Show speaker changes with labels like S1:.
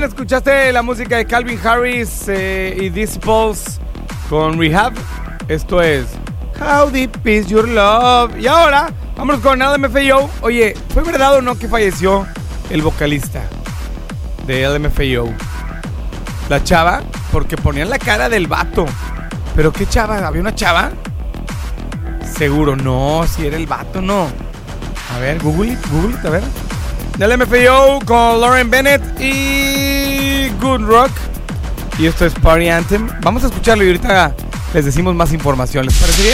S1: bien, escuchaste la música de Calvin Harris y Disciples con Rehab. Esto es How Deep Is Your Love. Y ahora, vámonos con LMFAO. Oye, ¿fue verdad o no que falleció el vocalista de LMFAO? La chava, porque ponían la cara del vato. ¿Pero qué chava? ¿Había una chava? Seguro, no, si era el vato, no. A ver, Google it, a ver. LMFAO con Lauren Bennett y Good Rock. Y esto es Party Anthem. Vamos a escucharlo y ahorita les decimos más información. ¿Les parece bien?